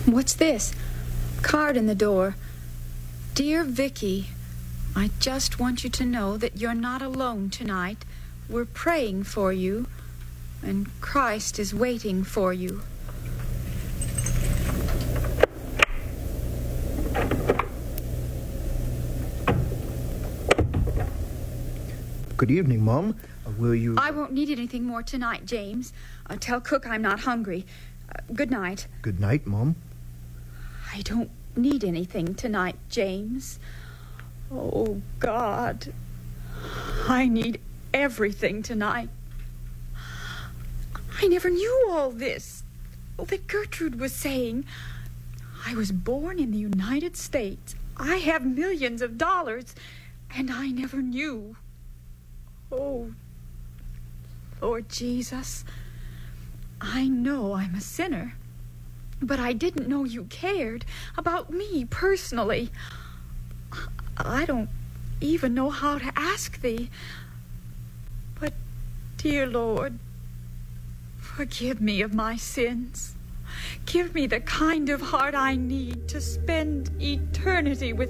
What's this? Card in the door. Dear Vicky, I just want you to know that you're not alone tonight. We're praying for you, and Christ is waiting for you. Good evening, Mom. Will you... I won't need anything more tonight, James. Tell Cook I'm not hungry. Good night. Good night, Mom. I don't need anything tonight, James. Oh, God. I need everything tonight. I never knew all this that Gertrude was saying. I was born in the United States. I have millions of dollars, and I never knew. Oh, Lord Jesus, I know I'm a sinner, but I didn't know you cared about me personally. I don't even know how to ask thee. But, dear Lord, forgive me of my sins. Give me the kind of heart I need to spend eternity with